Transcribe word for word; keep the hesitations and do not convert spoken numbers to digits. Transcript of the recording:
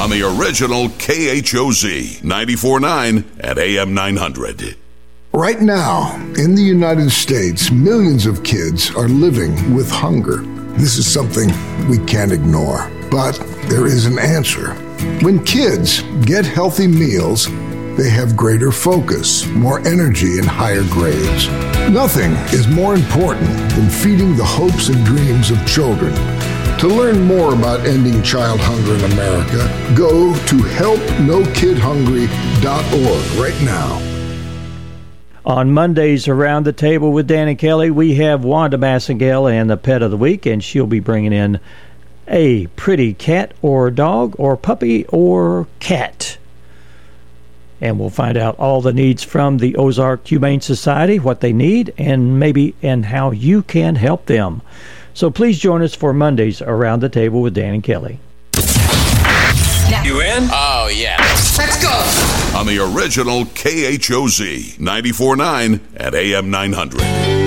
on the original K H O Z ninety-four point nine at A M nine hundred. Right now, in the United States, millions of kids are living with hunger. This is something we can't ignore, but there is an answer. When kids get healthy meals, they have greater focus, more energy, and higher grades. Nothing is more important than feeding the hopes and dreams of children. To learn more about ending child hunger in America, go to help no kid hungry dot org right now. On Mondays around the table with Dan and Kelly, we have Wanda Massengale and the pet of the week, and she'll be bringing in a pretty cat or dog or puppy or cat. And we'll find out all the needs from the Ozark Humane Society, what they need, and maybe and how you can help them. So please join us for Mondays around the table with Dan and Kelly. You in? Oh, yeah. Let's go! On the original K H O Z ninety-four point nine at A M nine hundred.